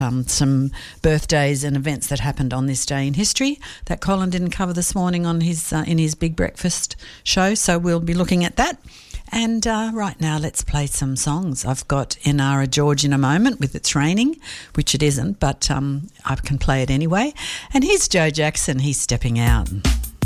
some birthdays and events that happened on this day in history that Colin didn't cover this morning on his in his Big Breakfast show. So we'll be looking at that. And right now, let's play some songs. I've got Inara George in a moment with It's Raining, which it isn't, but I can play it anyway. And here's Joe Jackson. He's stepping out.